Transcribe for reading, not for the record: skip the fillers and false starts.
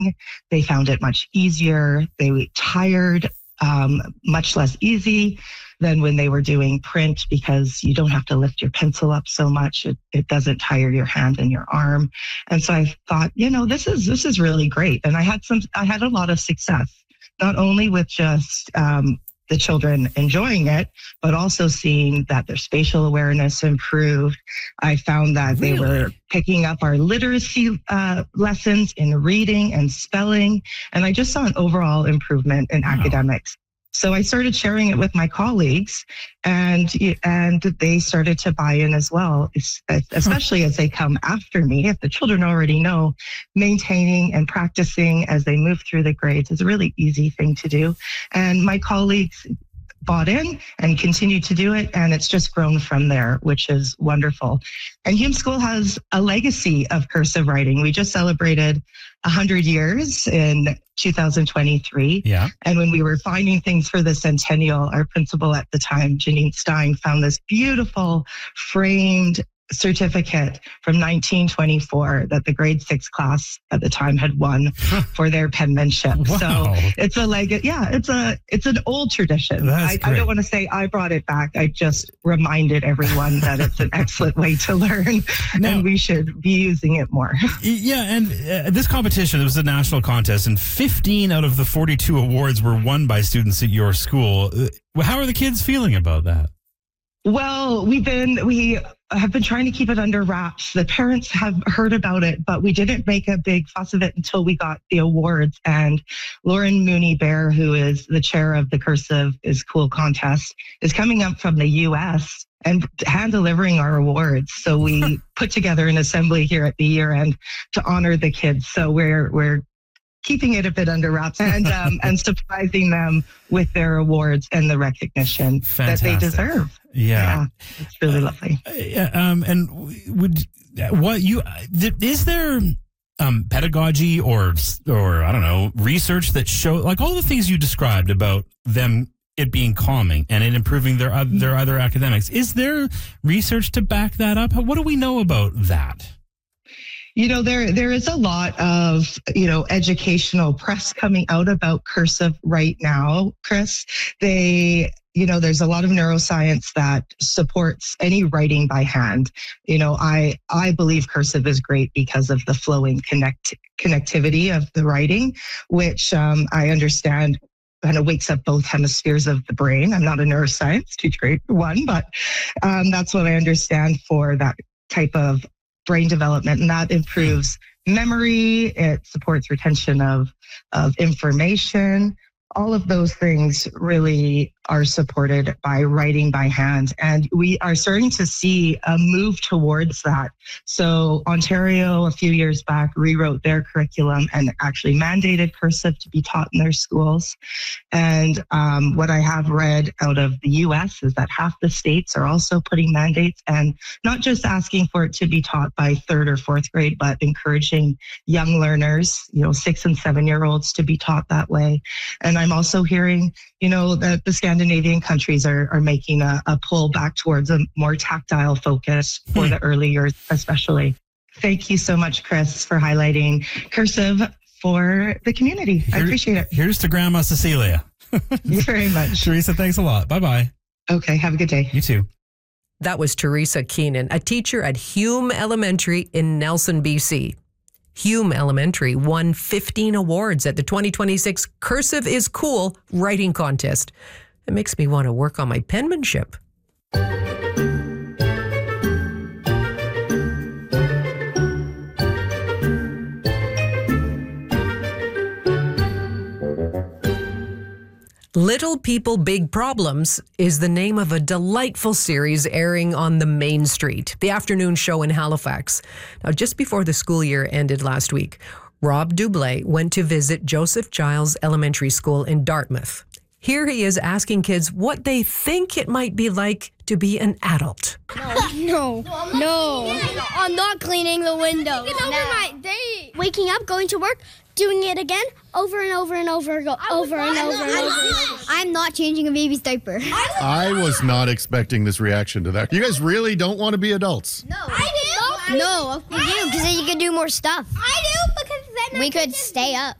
They found it much easier. They were tired, much less easy than when they were doing print because you don't have to lift your pencil up so much. It doesn't tire your hand and your arm. And so I thought, this is really great. And I had a lot of success, not only with just the children enjoying it, but also seeing that their spatial awareness improved. I found that they were picking up our literacy lessons in reading and spelling, and I just saw an overall improvement in academics. So I started sharing it with my colleagues, and they started to buy in as well, especially as they come after me. If the children already know, maintaining and practicing as they move through the grades is a really easy thing to do. And my colleagues bought in and continued to do it, and it's just grown from there, which is wonderful. And Hume School has a legacy of cursive writing. We just celebrated 100 years in 2023. Yeah. And when we were finding things for the centennial, our principal at the time, Janine Stein, found this beautiful framed certificate from 1924 that the grade 6 class at the time had won for their penmanship. Wow. So it's it's an old tradition. I don't want to say I brought it back. I just reminded everyone that it's an excellent way to learn and we should be using it more. Yeah, and this competition, it was a national contest, and 15 out of the 42 awards were won by students at your school. How are the kids feeling about that? Well, we have been trying to keep it under wraps. The parents have heard about it, but we didn't make a big fuss of it until we got the awards. And Lauren Mooney Bear, who is the chair of the Cursive is Cool contest, is coming up from the U.S. and hand delivering our awards. So we put together an assembly here at the year end to honor the kids. So we're keeping it a bit under wraps and surprising them with their awards and the recognition that they deserve. Yeah, it's really lovely. Is there pedagogy or I don't know, research that show, like all the things you described about them, it being calming and it improving their other academics? Is there research to back that up? What do we know about that? There is a lot of, educational press coming out about cursive right now, Chris. There's a lot of neuroscience that supports any writing by hand. I believe cursive is great because of the flowing connectivity of the writing, which I understand kind of wakes up both hemispheres of the brain. I'm not a neuroscience teacher, one, but that's what I understand for that type of brain development, and that improves memory. It supports retention of information. All of those things really are supported by writing by hand. And we are starting to see a move towards that. So Ontario, a few years back, rewrote their curriculum and actually mandated cursive to be taught in their schools. And what I have read out of the US is that half the states are also putting mandates and not just asking for it to be taught by 3rd or 4th grade, but encouraging young learners, 6 and 7-year-olds to be taught that way. And I'm also hearing, that the Scandinavian countries are making a pull back towards a more tactile focus for the early years, especially. Thank you so much, Chris, for highlighting cursive for the community. I appreciate it. Here's to Grandma Cecilia. Thank you very much. Teresa, thanks a lot. Bye-bye. Okay, have a good day. You too. That was Teresa Keenan, a teacher at Hume Elementary in Nelson, BC. Hume Elementary won 15 awards at the 2026 Cursive is Cool writing contest. It makes me want to work on my penmanship. Little People, Big Problems is the name of a delightful series airing on the Main Street, the afternoon show in Halifax. Now, just before the school year ended last week, Rob Dublé went to visit Joseph Giles Elementary School in Dartmouth. Here he is asking kids what they think it might be like to be an adult. No. I'm not cleaning the windows. It's over my day. Waking up, going to work, doing it again, over and over and over, over and over. I'm not changing a baby's diaper. I was not expecting this reaction to that. You guys really don't want to be adults? No. I do. No, you do, because then you can do more stuff. I do, because we could stay up.